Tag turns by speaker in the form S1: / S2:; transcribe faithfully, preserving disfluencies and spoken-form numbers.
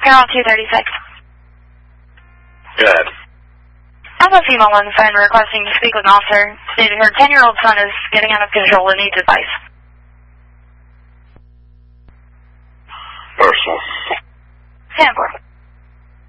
S1: Carol two thirty-six.
S2: Go ahead.
S1: I have a female on the phone requesting to speak with an officer. Stated her ten-year-old son is getting out of control and needs advice.
S2: Personal.
S1: Stanford.